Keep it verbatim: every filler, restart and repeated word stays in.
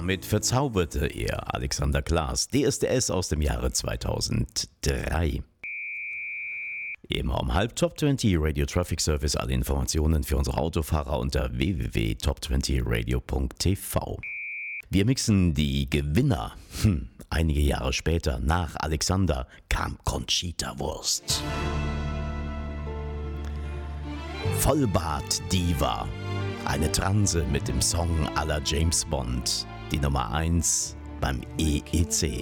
Damit verzauberte er Alexander Klaas, D S D S aus dem Jahre zweitausenddrei. Immer um halb Top zwanzig Radio Traffic Service. Alle Informationen für unsere Autofahrer unter w w w punkt top zwanzig radio punkt t v. Wir mixen die Gewinner. Hm, einige Jahre später, nach Alexander, kam Conchita Wurst. Vollbart Diva. Eine Transe mit dem Song à la James Bond. Die Nummer eins beim E E C.